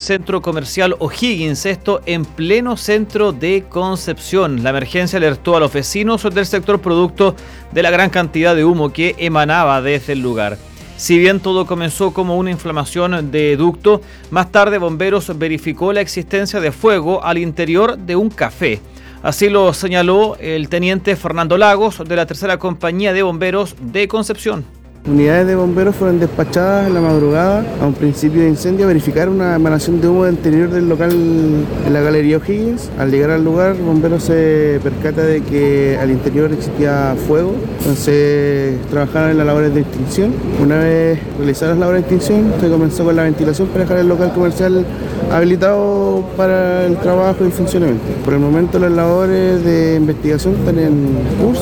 centro comercial O'Higgins, esto en pleno centro de Concepción. La emergencia alertó a los vecinos del sector producto de la gran cantidad de humo que emanaba desde el lugar. Si bien todo comenzó como una inflamación de ducto, más tarde bomberos verificó la existencia de fuego al interior de un café. Así lo señaló el teniente Fernando Lagos de la tercera compañía de bomberos de Concepción. Unidades de bomberos fueron despachadas en la madrugada a un principio de incendio a verificar una emanación de humo del interior del local en la Galería O'Higgins. Al llegar al lugar, bomberos se percata de que al interior existía fuego, entonces trabajaron en las labores de extinción. Una vez realizadas las labores de extinción, se comenzó con la ventilación para dejar el local comercial habilitado para el trabajo y funcionamiento. Por el momento las labores de investigación están en curso.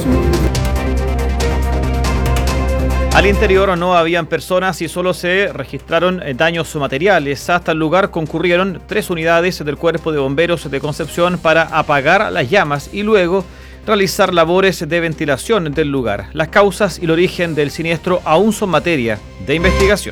Al interior no habían personas y solo se registraron daños materiales. Hasta el lugar concurrieron 3 unidades del Cuerpo de Bomberos de Concepción para apagar las llamas y luego realizar labores de ventilación del lugar. Las causas y el origen del siniestro aún son materia de investigación.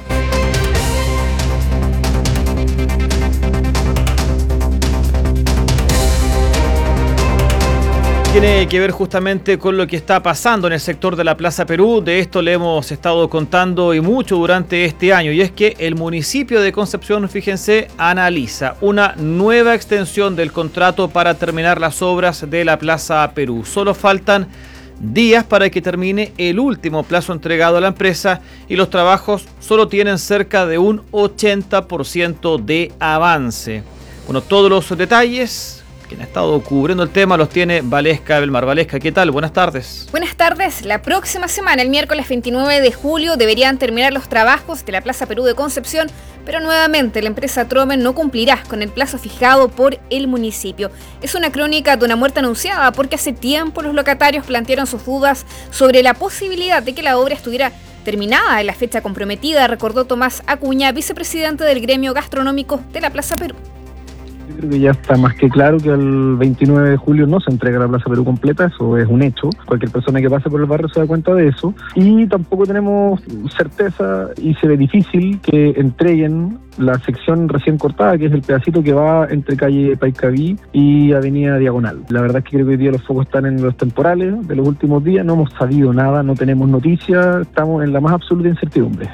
Tiene que ver justamente con lo que está pasando en el sector de la Plaza Perú. De esto le hemos estado contando y mucho durante este año. Y es que el municipio de Concepción, fíjense, analiza una nueva extensión del contrato para terminar las obras de la Plaza Perú. Solo faltan días para que termine el último plazo entregado a la empresa y los trabajos solo tienen cerca de un 80% de avance. Bueno, todos los detalles, quien ha estado cubriendo el tema, los tiene Valesca Belmar. Valesca, ¿qué tal? Buenas tardes. Buenas tardes. La próxima semana, el miércoles 29 de julio, deberían terminar los trabajos de la Plaza Perú de Concepción, pero nuevamente la empresa Tromen no cumplirá con el plazo fijado por el municipio. Es una crónica de una muerte anunciada porque hace tiempo los locatarios plantearon sus dudas sobre la posibilidad de que la obra estuviera terminada en la fecha comprometida, recordó Tomás Acuña, vicepresidente del gremio gastronómico de la Plaza Perú. Yo creo que ya está más que claro que el 29 de julio no se entrega la Plaza Perú completa, eso es un hecho. Cualquier persona que pase por el barrio se da cuenta de eso. Y tampoco tenemos certeza y se ve difícil que entreguen la sección recién cortada, que es el pedacito que va entre calle Paiscaví y avenida Diagonal. La verdad es que creo que hoy día los focos están en los temporales de los últimos días, no hemos sabido nada, no tenemos noticias, estamos en la más absoluta incertidumbre.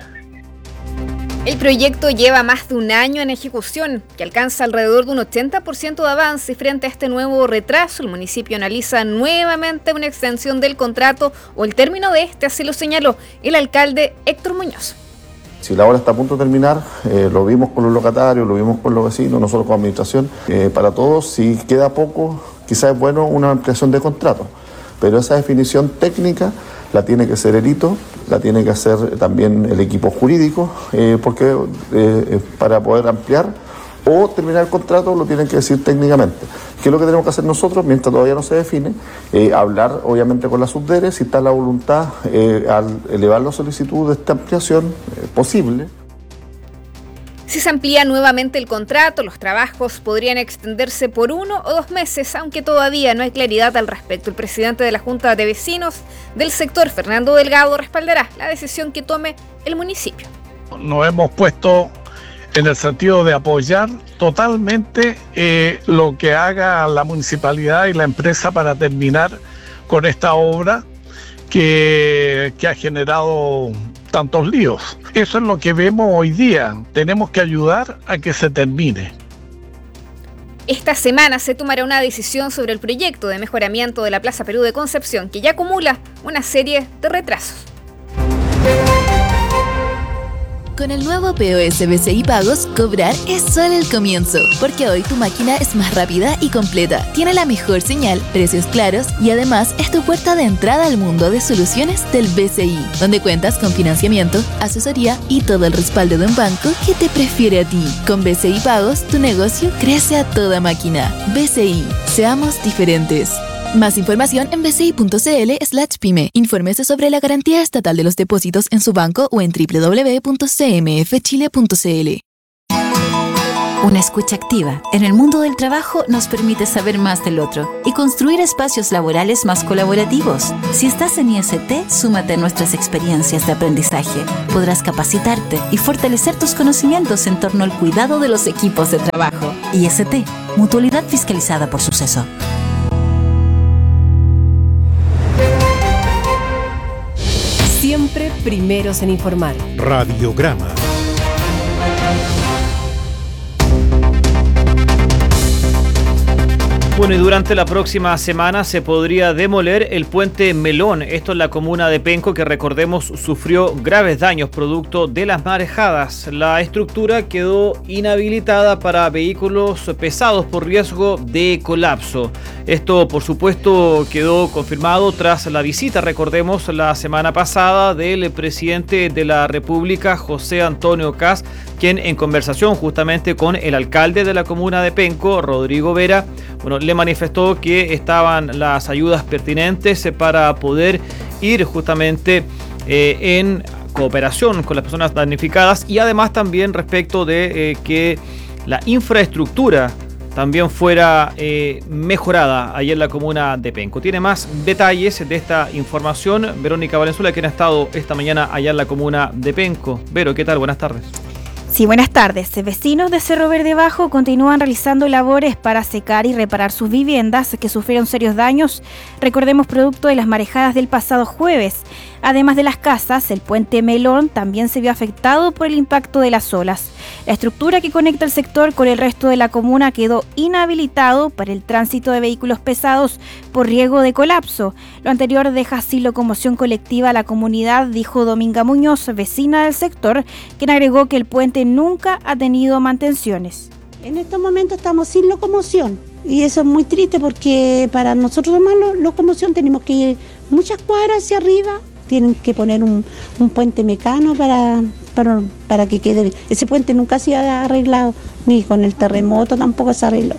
El proyecto lleva más de un año en ejecución, que alcanza alrededor de un 80% de avance, y frente a este nuevo retraso, el municipio analiza nuevamente una extensión del contrato o el término de este, así lo señaló el alcalde Héctor Muñoz. Si la obra está a punto de terminar, lo vimos con los locatarios, lo vimos con los vecinos, nosotros como administración, para todos, si queda poco, quizás es bueno una ampliación de contrato, pero esa definición técnica la tiene que hacer el hito, la tiene que hacer también el equipo jurídico, porque para poder ampliar o terminar el contrato lo tienen que decir técnicamente. ¿Qué es lo que tenemos que hacer nosotros mientras todavía no se define? Hablar obviamente con la Subdere, si está la voluntad al elevar la solicitud de esta ampliación posible. Si se amplía nuevamente el contrato, los trabajos podrían extenderse por 1 o 2 meses, aunque todavía no hay claridad al respecto. El presidente de la Junta de Vecinos del sector, Fernando Delgado, respaldará la decisión que tome el municipio. Nos hemos puesto en el sentido de apoyar totalmente lo que haga la municipalidad y la empresa para terminar con esta obra que ha generado tantos líos. Eso es lo que vemos hoy día. Tenemos que ayudar a que se termine. Esta semana se tomará una decisión sobre el proyecto de mejoramiento de la Plaza Perú de Concepción, que ya acumula una serie de retrasos. Con el nuevo POS BCI Pagos, cobrar es solo el comienzo, porque hoy tu máquina es más rápida y completa, tiene la mejor señal, precios claros y además es tu puerta de entrada al mundo de soluciones del BCI, donde cuentas con financiamiento, asesoría y todo el respaldo de un banco que te prefiere a ti. Con BCI Pagos, tu negocio crece a toda máquina. BCI, seamos diferentes. Más información en bci.cl/pyme. Infórmese sobre la garantía estatal de los depósitos en su banco o en www.cmfchile.cl. Una escucha activa en el mundo del trabajo nos permite saber más del otro y construir espacios laborales más colaborativos. Si estás en IST, súmate a nuestras experiencias de aprendizaje. Podrás capacitarte y fortalecer tus conocimientos en torno al cuidado de los equipos de trabajo. IST, Mutualidad Fiscalizada por Suceso. Siempre primeros en informar. Radiograma. Bueno, y durante la próxima semana se podría demoler el puente Melón. Esto en la comuna de Penco, que recordemos sufrió graves daños producto de las marejadas. La estructura quedó inhabilitada para vehículos pesados por riesgo de colapso. Esto, por supuesto, quedó confirmado tras la visita, recordemos, la semana pasada del presidente de la República, José Antonio Kast, quien en conversación justamente con el alcalde de la comuna de Penco, Rodrigo Vera, le manifestó que estaban las ayudas pertinentes para poder ir justamente en cooperación con las personas damnificadas y además también respecto de que la infraestructura también fuera mejorada allá en la comuna de Penco. Tiene más detalles de esta información Verónica Valenzuela, quien ha estado esta mañana allá en la comuna de Penco. Vero, ¿qué tal? Buenas tardes. Sí, buenas tardes. Vecinos de Cerro Verde Bajo continúan realizando labores para secar y reparar sus viviendas que sufrieron serios daños, recordemos producto de las marejadas del pasado jueves. Además de las casas, el puente Melón también se vio afectado por el impacto de las olas. La estructura que conecta el sector con el resto de la comuna quedó inhabilitado para el tránsito de vehículos pesados por riesgo de colapso. Lo anterior deja sin locomoción colectiva a la comunidad, dijo Dominga Muñoz, vecina del sector, quien agregó que el puente nunca ha tenido mantenciones. En estos momentos estamos sin locomoción y eso es muy triste porque para nosotros tomar locomoción tenemos que ir muchas cuadras hacia arriba. Tienen que poner un puente mecano para que quede. Ese puente nunca se ha arreglado, ni con el terremoto tampoco se arregló.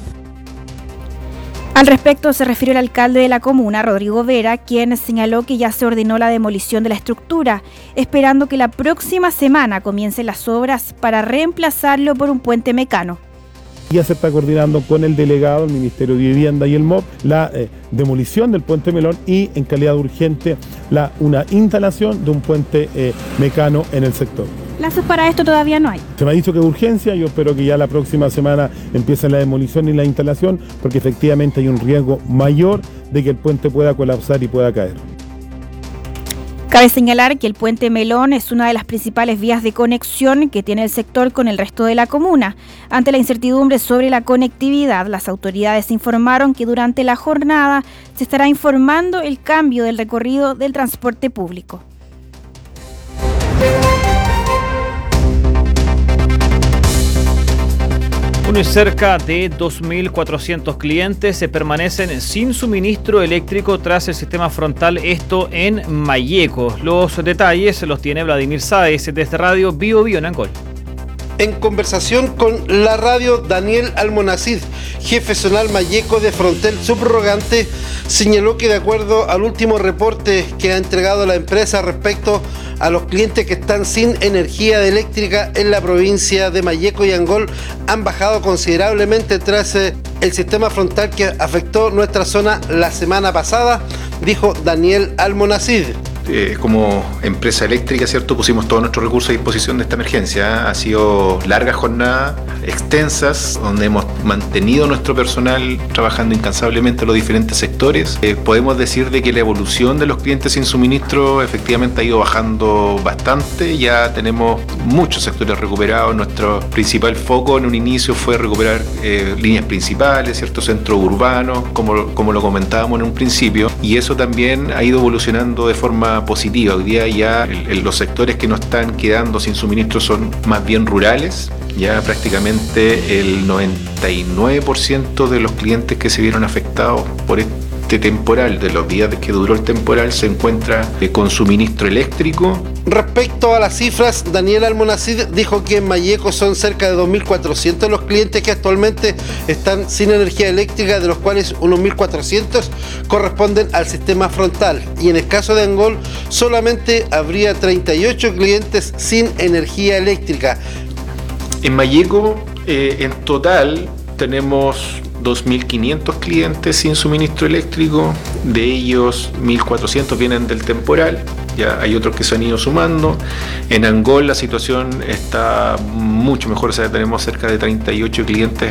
Al respecto se refirió el alcalde de la comuna, Rodrigo Vera, quien señaló que ya se ordenó la demolición de la estructura, esperando que la próxima semana comiencen las obras para reemplazarlo por un puente mecano. Ya se está coordinando con el delegado, el Ministerio de Vivienda y el MOP, la demolición del puente Melón y, en calidad urgente, una instalación de un puente mecano en el sector. Plazos para esto todavía no hay. Se me ha dicho que es urgencia, yo espero que ya la próxima semana empiece la demolición y la instalación, porque efectivamente hay un riesgo mayor de que el puente pueda colapsar y pueda caer. Cabe señalar que el puente Melón es una de las principales vías de conexión que tiene el sector con el resto de la comuna. Ante la incertidumbre sobre la conectividad, las autoridades informaron que durante la jornada se estará informando el cambio del recorrido del transporte público. Y cerca de 2.400 clientes se permanecen sin suministro eléctrico tras el sistema frontal, esto en Malleco. Los detalles los tiene Vladimir Sáez desde Radio Bio Bio en Angol. En conversación con la radio, Daniel Almonacid, jefe zonal Malleco de Frontel Subrogante, señaló que de acuerdo al último reporte que ha entregado la empresa respecto a los clientes que están sin energía eléctrica en la provincia de Malleco y Angol, han bajado considerablemente tras el sistema frontal que afectó nuestra zona la semana pasada, dijo Daniel Almonacid. Como empresa eléctrica, ¿cierto?, pusimos todos nuestros recursos a disposición de esta emergencia. Ha sido largas jornadas, extensas, donde hemos mantenido nuestro personal trabajando incansablemente en los diferentes sectores. Podemos decir de que la evolución de los clientes sin suministro efectivamente ha ido bajando bastante. Ya tenemos muchos sectores recuperados. Nuestro principal foco en un inicio fue recuperar líneas principales, ciertos centros urbanos, como lo comentábamos en un principio, y eso también ha ido evolucionando de forma positiva. Hoy día ya los sectores que no están quedando sin suministro son más bien rurales. Ya prácticamente el 99% de los clientes que se vieron afectados por este temporal, de los días que duró el temporal, se encuentra con suministro eléctrico. Respecto a las cifras, Daniel Almonacid dijo que en Malleco son cerca de 2.400 los clientes que actualmente están sin energía eléctrica, de los cuales unos 1.400 corresponden al sistema frontal. Y en el caso de Angol, solamente habría 38 clientes sin energía eléctrica. En Malleco En total tenemos 2.500 clientes sin suministro eléctrico, de ellos 1.400 vienen del temporal, ya hay otros que se han ido sumando. En Angol la situación está mucho mejor, o sea, tenemos cerca de 38 clientes